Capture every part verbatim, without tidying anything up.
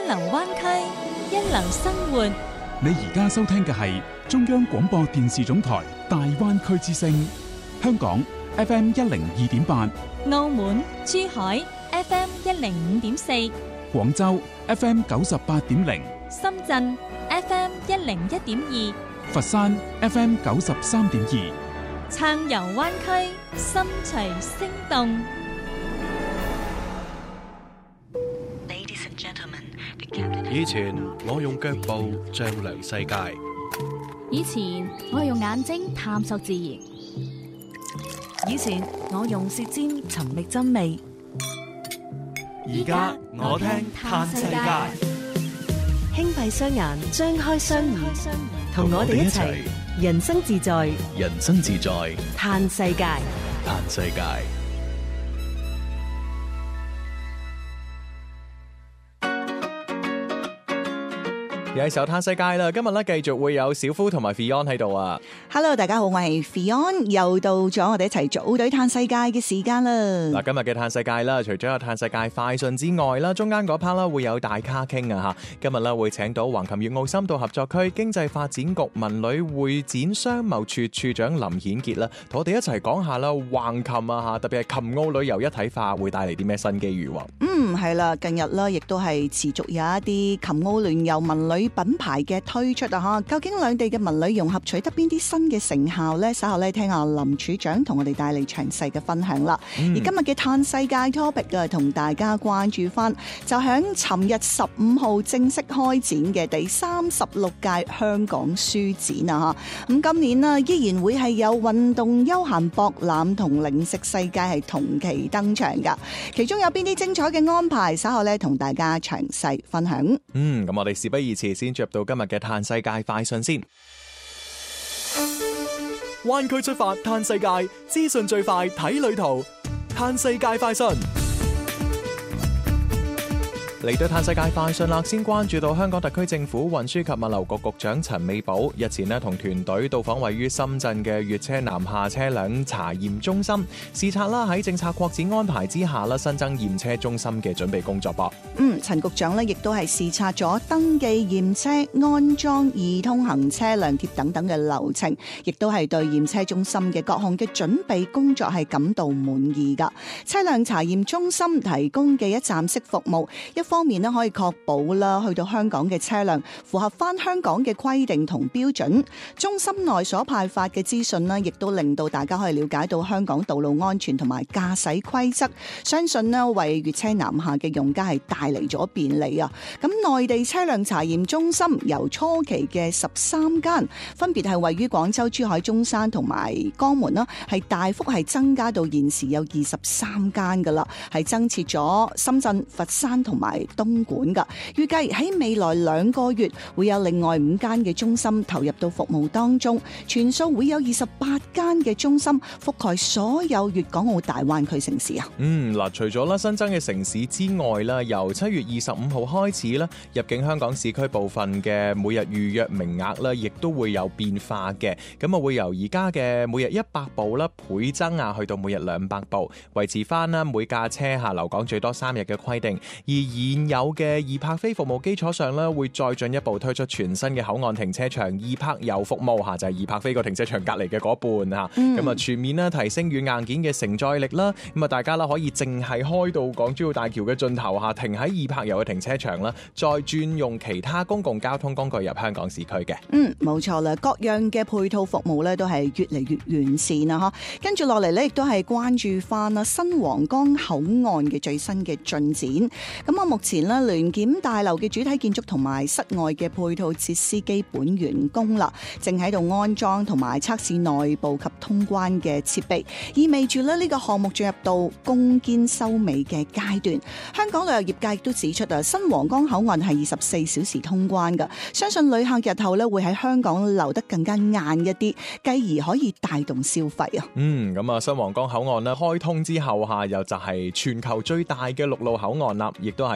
流灣區，一流生活。 你而家收聽嘅係中央廣播電視總台大灣區之聲，香港 F M 一零二點八， 澳門、珠海 F M 一零五點四， 廣州 F M 九十八點零， 深圳 F M 一零一點二， 佛山 F M 九十三點二。 暢遊灣區，心隨聲動。 以前我用腳步丈量世界， 以前我用眼睛探索自然， 以前我用舌尖尋覓真味， 而家我聽嘆世界。 輕閉雙眼，張開雙耳，同我哋一齊人生自在， 人生自在嘆世界， 嘆世界。又係時候嘆世界啦！今日咧繼續會有小夫同埋 Fion 喺度啊。 Hello， 大家好，我係 Fion，又到咗我哋一齊組隊嘆世界嘅時間啦。 嗱，今日嘅嘆世界啦，除咗有嘆世界快訊之外啦，中間嗰 part 啦會有大咖傾啊吓。今日咧會請到橫琴粵澳深度合作區經濟發展局文旅會展商貿處處長林顯傑啦，同我哋一齊講下啦橫琴啊吓，特別係琴澳旅遊一體化會帶嚟啲咩新機遇。 嗯，係啦，近日咧亦都係持續有一啲琴澳聯遊文旅品牌嘅推出啊！吓，究竟兩地嘅文旅融合取得邊啲新嘅成效呢？稍後咧聽下林處長同我哋帶嚟詳細嘅分享啦。嗯、而今日嘅嘆世界 topic 啊，同大家關注翻，就響尋日十五號正式開展嘅第三十六屆香港書展啊！吓，咁今年啊依然會係有運動、休閒、博覽同零食世界係同期登場噶，其中有邊啲精彩嘅安排，稍後咧同大家詳細分享。 嗯，咁我哋事不宜遲，先進入到今日嘅嘆世界快訊先。灣區出發嘆世界，資訊最快睇旅途。嘆世界快訊嚟到嘆世界快訊啦，先關注到香港特區政府運輸及物流局局長陳美寶日前呢同團隊到訪位於深圳嘅粵車南下車輛查驗中心，視察啦喺政策擴展安排之下啦新增驗車中心嘅準備工作噃。 嗯，陳局長呢亦都係視察咗登記驗車、安裝易通行車輛貼等等嘅流程，亦都係對驗車中心嘅各項嘅準備工作係感到滿意噶。車輛查驗中心提供嘅一站式服務，一方面咧可以確保啦，去到香港嘅車輛符合翻香港嘅規定同標準。中心內所派發嘅資訊咧，亦都令到大家可以了解到香港道路安全同埋駕駛規則。相信咧為粵車南下嘅用家係帶嚟咗便利啊！咁內地車輛查驗中心由初期嘅十三間，分別係位於廣州、珠海、中山同埋江門啦，係大幅係增加到現時有二十三間噶啦，係增設咗深圳、佛山同埋東莞噶，預計喺未來兩個月會有另外五間嘅中心投入到服務當中，全數會有二十八間嘅中心覆蓋所有粵港澳大灣區城市啊。 嗯，嗱，除咗啦新增嘅城市之外啦，由七月二十五號開始啦，入境香港市區部分嘅每日預約名額啦，亦都會有變化嘅。咁啊，會由而家嘅每日一百部啦倍增啊，去到每日兩百部，維持翻啦每架車下留港最多三日嘅規定。而現有嘅易泊飛服務基礎上咧，會再進一步推出全新嘅口岸停車場易泊遊服務吓，就係易泊飛個停車場隔籬嘅嗰半吓。咁啊、嗯，全面咧提升軟硬件嘅承載力啦。咁啊，大家啦可以淨係開到港珠澳大橋嘅盡頭下，停喺易泊遊嘅停車場啦，再轉用其他公共交通工具入香港市區嘅。嗯， 冇錯啦，各樣嘅配套服務咧都係越嚟越完善啦。嗬，跟住落嚟咧，亦都係關注翻啦新皇崗口岸嘅最新嘅進展。咁啊，目前咧聯檢大樓嘅主體建築同埋室外嘅配套設施基本完工啦，正喺度安裝同埋測試內部及通關嘅設備，意味住咧呢個項目進入到攻堅收尾嘅階段。香港旅遊業界亦都指出啊，新皇崗口岸係二十四小時通關噶，相信旅客日後咧會喺香港留得更加晏一啲，繼而可以帶動消費啊。 嗯，咁啊，新皇崗口岸咧開通之後下，又就係全球最大嘅陸路口岸啦，亦都係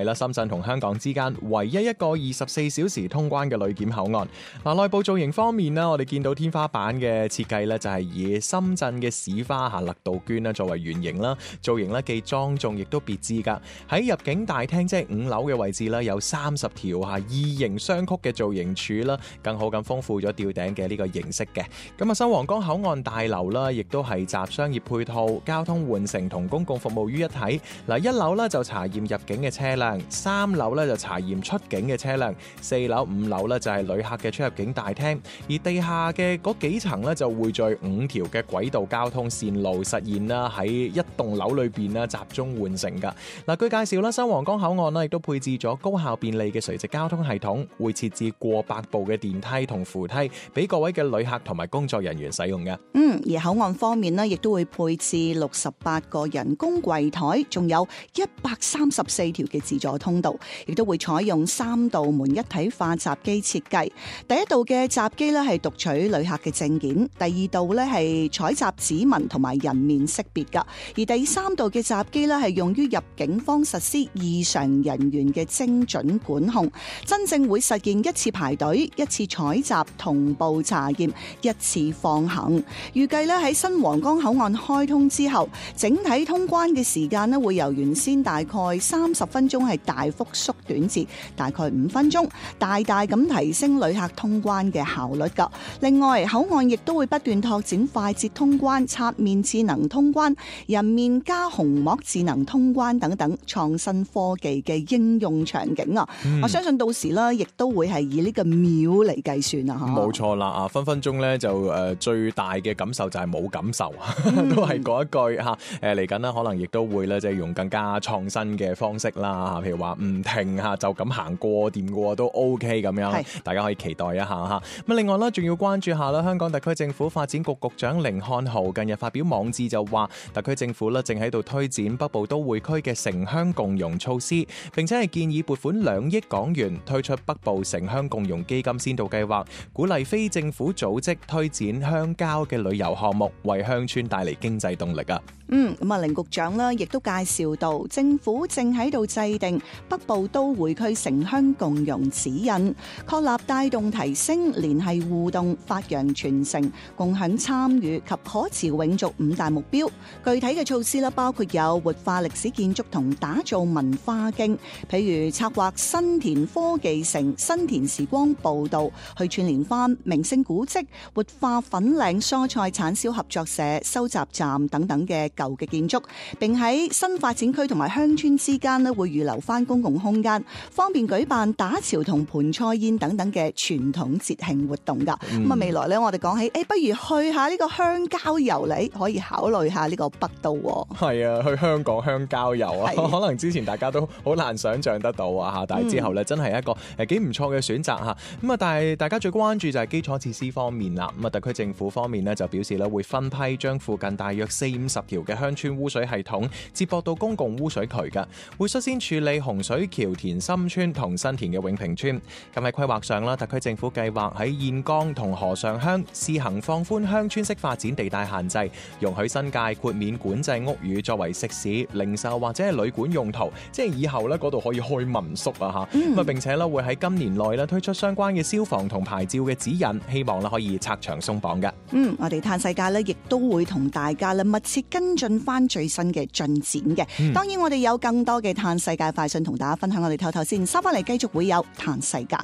啦深圳同香港之間唯一一個二十四小時通關嘅旅檢口岸。嗱，內部造型方面呢，我哋見到天花板嘅設計呢，就係以深圳嘅市花嚇簕杜鵑啦作為原型啦，造型呢既莊重亦都別緻㗎。喺入境大廳即係五樓嘅位置啦，有三十條嚇異形雙曲嘅造型柱啦，更好咁豐富咗吊頂嘅呢個形式嘅。咁啊，新皇崗口岸大樓啦，亦都係集商業配套、交通換乘同公共服務於一體。嗱，一樓咧就查驗入境嘅車輛，三樓咧就查驗出境嘅車輛，四樓、五樓咧就係旅客嘅出入境大廳，而地下嘅嗰幾層咧就匯聚五條嘅軌道交通線路，實現啦喺一棟樓裏邊啦集中換乘噶。嗱，據介紹啦，新皇崗口岸咧亦都配置咗高效便利嘅垂直交通系統，會設置過百部嘅電梯同扶梯，俾各位嘅旅客同埋工作人員使用嘅。 嗯，而口岸方面呢，亦都會配置六十八個人工櫃台，仲有一百三十四條嘅自助通道，亦都會採用三道門一體化閘機設計。第一道嘅閘機呢係讀取旅客嘅證件，第二道呢係採集指紋同埋人面識別噶，而第三道嘅閘機呢係用於入境方實施異常人員嘅精準管控，真正會實現一次排隊、一次採集、同步查驗、一次放行。預計咧喺新皇崗口岸開通之後，整體通關嘅時間咧會由原先大概三十分鐘係大幅縮短至大概五分鐘，大大咁提升旅客通關嘅效率噶。另外，口岸亦都會不斷拓展快捷通關、刷面智能通關、人面加虹膜智能通關等等創新科技嘅應用場景啊！嗯、我相信到時咧，亦都會係以呢個秒嚟計算啊！吓， 冇錯啦啊！分分鐘咧就誒最大嘅感受就係冇感受，嗯、都係嗰一句嚇誒嚟緊啦，可能亦都會咧即係用更加創新嘅方式啦，譬如話唔停嚇就咁行過掂過都 OK 咁樣，大家可以期待一下嚇。咁另外啦，仲要關注下啦，香港特區政府發展局局長甯漢豪近日發表網誌就話，特區政府咧正喺度推展北部都會區嘅城鄉共融措施，並且係建議撥款兩億港元推出北部城鄉共融基金先導計劃，鼓勵非政府組織推展鄉郊嘅旅遊項目，為鄉村帶嚟經濟動力啊！ 嗯，咁啊，甯局長呢亦都介紹到，政府正喺度制定北部都會區城鄉共融指引，確立帶動提升、聯繫互動、發揚傳承、共享參與及可持永續五大目標。具體嘅措施咧，包括有活化歷史建築同打造文化徑，譬如策劃新田科技城、新田時光步道，去串聯翻名勝古蹟，活化粉嶺蔬菜產銷合作社、收集站等等嘅舊嘅建築，並喺新發展區同埋鄉村之間咧，會預留翻公共空間，方便舉辦打潮同盤菜宴等等嘅傳統節慶活動噶。咁啊、嗯，未來咧，我哋講起，誒，不如去下呢個鄉郊遊嚟，可以考慮下呢個北都。 係啊，去香港鄉郊遊啊，可能之前大家都好難想象得到啊吓，但係之後咧，真係一個誒幾唔錯嘅選擇吓。咁啊，但係大家最關注就係基礎設施方面啦。咁啊，特區政府方面咧就表示咧會分批將附近大約四五十條嘅鄉村污水系統接駁到公共污水渠㗎，會率先處理洪水橋田心村同新田嘅永平村。咁喺規劃上啦，特區政府計劃喺燕崗同河上鄉試行放寬鄉村式發展地帶限制，容許新界豁免管制屋宇作為食肆、零售或者係旅館用途，即係以後咧嗰度可以開民宿啊嚇。咁啊、嗯、並且咧會喺今年內咧推出相關嘅消防同牌照嘅指引，希望咧可以拆牆鬆綁嘅。嗯， 我哋嘆世界咧亦都會同大家咧密切跟進翻最新嘅進展嘅。嗯、當然我哋有更多嘅嘆世界快訊同大家分享，我哋透透先收翻嚟，繼續會有嘆世界。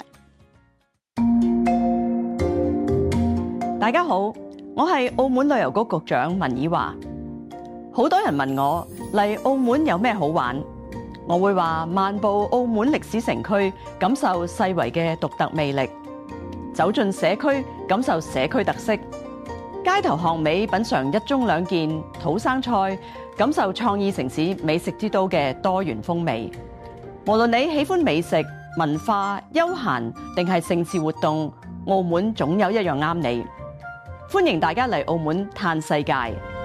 大家好，我係澳門旅遊局局長文以華。好多人問我嚟澳門有咩好玩，我會話漫步澳門歷史城區，感受世遺嘅獨特魅力；走進社區，感受社區特色；街頭巷尾品嘗一盅兩件土生菜，感受創意城市美食之都嘅多元風味。無論你喜歡美食、文化、休閒定係盛事活動，澳門總有一樣啱你。歡迎大家嚟澳門嘆世界。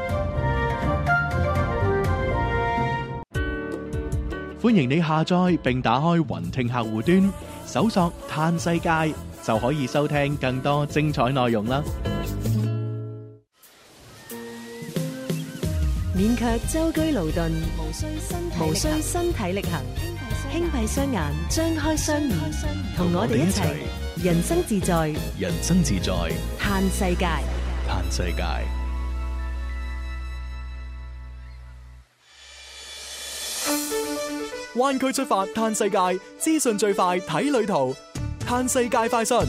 歡迎你下載並打開雲聽客戶端，搜索嘆世界就可以收聽更多精彩內容啦。 勉強舟車勞頓，無需身體力行。 輕閉雙眼，張開雙耳，同我哋一齊人生自在， 人生自在， 嘆世界。 嘆世界。 灣區出發嘆世界，資訊最快睇旅途，嘆世界快訊。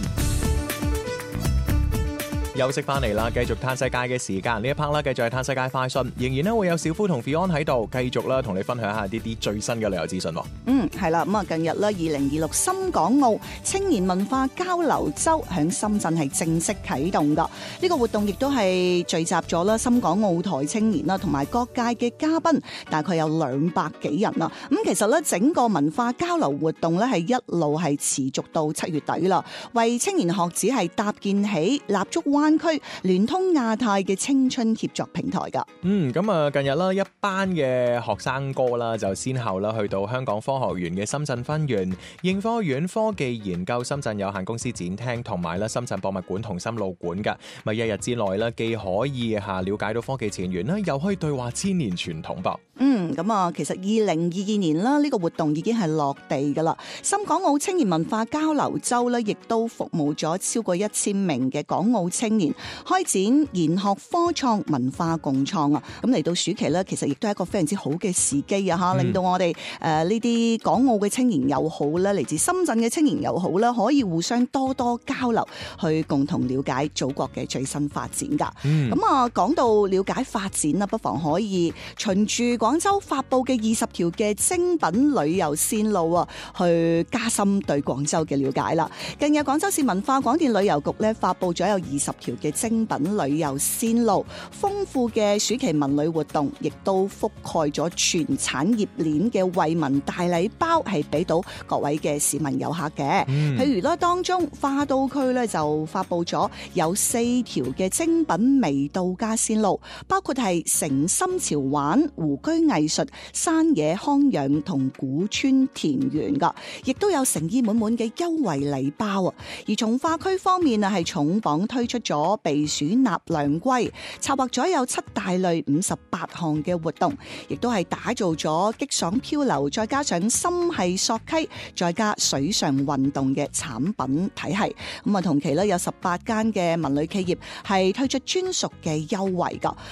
休息翻嚟啦，繼續嘆世界嘅時間，呢一 part 啦，繼續係嘆世界快訊，仍然咧會有小夫同 Fion 喺度，繼續啦同你分享下呢啲最新嘅旅遊資訊。 嗯，係啦，咁啊，近日咧，二零二六深港澳青年文化交流周響深圳係正式啟動噶。呢個活動亦都係聚集咗啦深港澳台青年啦，同埋各界嘅嘉賓，大概有兩百幾人啦。咁其實咧，整個文化交流活動咧係一路係持續到七月底啦，為青年學子係搭建起立足灣區聯通亞太嘅青春協作平台噶。 嗯，咁啊，近日啦，一班嘅學生哥啦，就先後啦去到香港科學園嘅深圳分園、應科院科技研究深圳有限公司展廳，同埋咧深圳博物館同心路館噶。咪一日之內咧，既可以吓了解到科技前沿啦，又可以對話千年傳統噃。 嗯，咁啊，其實二零二二年啦，呢個活動已經係落地噶啦。深港澳青年文化交流周咧，亦都服務咗超過一千名嘅港澳青年，開展研學科創文化共創啊！咁嚟到暑期咧，其實亦都係一個非常之好嘅時機啊！嚇，令到我哋誒呢啲港澳嘅青年又好啦，嚟自深圳嘅青年又好啦，可以互相多多交流，去共同了解祖國嘅最新發展㗎。咁、嗯、啊，講到了解發展啊，不妨可以循住廣州發布嘅二十條嘅精品旅遊線路啊，去加深對廣州嘅了解啦。近日廣州市文化廣電旅遊局咧發布咗有二十條嘅精品旅遊線路，豐富嘅暑期文旅活動，亦都覆蓋咗全產業鏈嘅惠民大禮包，係俾到各位嘅市民遊客嘅。嗯、譬如咧，當中花都區咧就發布咗有四條嘅精品微度假線路，包括係城深潮玩、湖居藝術、山野康養同古村田園噶，亦都有誠意滿滿嘅優惠禮包啊！而從化區方面啊，係重磅推出咗避暑納涼歸，策劃咗有七大類五十八項嘅活動，亦都係打造咗激爽漂流，再加上心繫索溪，再加水上運動嘅產品體系。咁啊，同期咧有十八間嘅文旅企業係推出專屬嘅優惠噶。